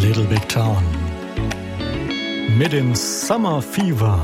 Little Big Town. Mit dem Summer Fever.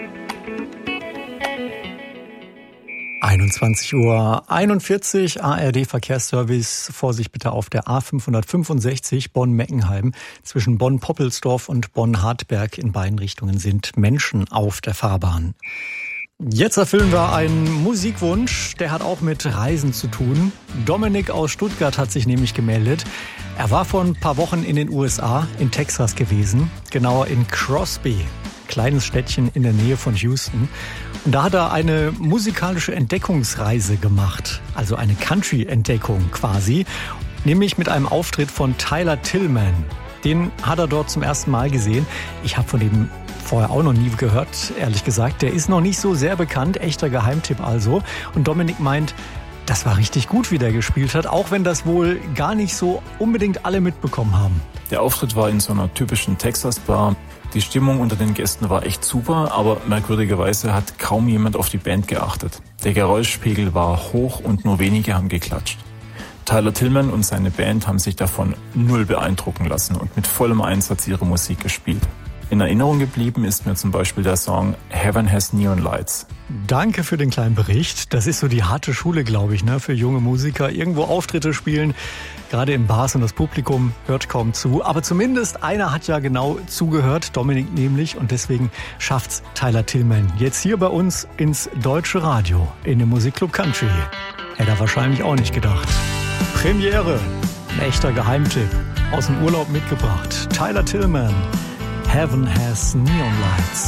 21:41 Uhr, ARD Verkehrsservice. Vorsicht bitte auf der A565 Bonn-Meckenheim. Zwischen Bonn-Poppelsdorf und Bonn-Hartberg in beiden Richtungen sind Menschen auf der Fahrbahn. Jetzt erfüllen wir einen Musikwunsch, der hat auch mit Reisen zu tun. Dominik aus Stuttgart hat sich nämlich gemeldet. Er war vor ein paar Wochen in den USA, in Texas gewesen, genauer in Crosby, kleines Städtchen in der Nähe von Houston. Und da hat er eine musikalische Entdeckungsreise gemacht, also eine Country-Entdeckung quasi, nämlich mit einem Auftritt von Tyler Tillman. Den hat er dort zum ersten Mal gesehen. Ich habe von dem vorher auch noch nie gehört, ehrlich gesagt. Der ist noch nicht so sehr bekannt, echter Geheimtipp also. Und Dominik meint, das war richtig gut, wie der gespielt hat, auch wenn das wohl gar nicht so unbedingt alle mitbekommen haben. Der Auftritt war in so einer typischen Texas-Bar. Die Stimmung unter den Gästen war echt super, aber merkwürdigerweise hat kaum jemand auf die Band geachtet. Der Geräuschpegel war hoch und nur wenige haben geklatscht. Tyler Tillman und seine Band haben sich davon null beeindrucken lassen und mit vollem Einsatz ihre Musik gespielt. In Erinnerung geblieben ist mir zum Beispiel der Song Heaven Has Neon Lights. Danke für den kleinen Bericht. Das ist so die harte Schule, glaube ich, für junge Musiker. Irgendwo Auftritte spielen, gerade in Bars, und das Publikum hört kaum zu. Aber zumindest einer hat ja genau zugehört, Dominik nämlich. Und deswegen schafft's Tyler Tillman jetzt hier bei uns ins Deutsche Radio, in den Musikclub Country. Hätte er wahrscheinlich auch nicht gedacht. Premiere, ein echter Geheimtipp, aus dem Urlaub mitgebracht. Tyler Tillman. Heaven Has Neon Lights.